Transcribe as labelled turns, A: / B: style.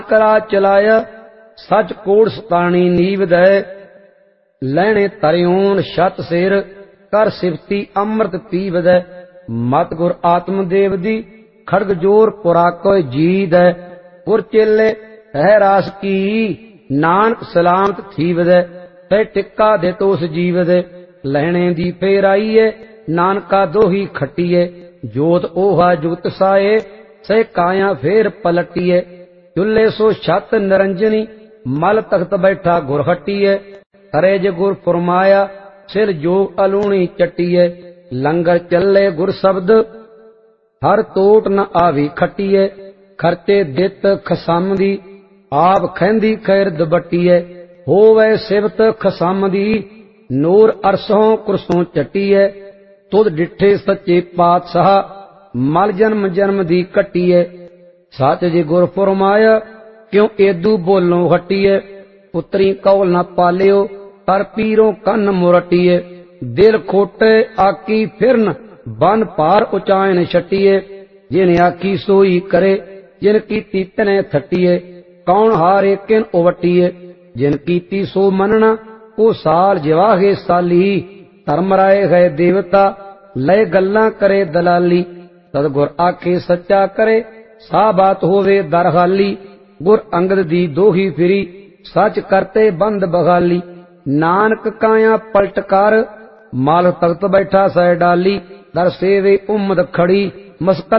A: करा चलाया सच कोड़ सतानी नीव दे लैने तरयोन शत सिर कर सिफती अमृत पीव दे मत गुर आत्मदेव दी खड़ग जोर पुरा कोई जीद है पुर चेले है रास की नानक सलामत थीव दे ते टिक्का दे तो उस जीव दे लहने दी फेर आईए नानका दोही खट्टीए जोत ओहा जुगत साए से काया फेर पलटिए चुल्ले सो छत निरंजनी मल तख्त बैठा गुर हट्टीए करे जे गुर फुरमाया सिर जोग अलूणी चट्टीए लंगर चले गुर शब्द हर टोट न आवी खट्टीए खर्चे दित खसम दी आप खैंदी खैर दबट्टीए होवे सिवत खसम दी नूर अरसों कुरसों चट्टीए तुद डिठे सच्चे पातशाह मल जन्म जन्म दी कट्टीए सच जी गुर फुरमाया क्यों एदू बोलों हट्टीए पुत्री कौल न पालियो तर पीरों कन्न मुरटिए दिल खोटे आकी फिरन बन पार उचायन छटिए जिन आखी सोई करे जिन कीती तने थटिए कौन हारे किन उवटिए जिन कीती सो मनना ओ साल जवाहे साली धर्म राय गए देवता लय गल्ला करे दलाली सतगुर आखे सच्चा करे सा बात होवे दरहाली गुर अंगद दी दोही फिरी सच करते बंद बगाली नानक काया पलटकार माल तख्त बैठा सह डाली दर सेवे उम्मद खड़ी मस्कल